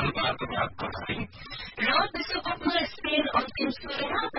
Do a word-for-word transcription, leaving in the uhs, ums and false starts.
tanpa aku melakukan. Lewat besok aku nge-screen on Teams ko rin ha.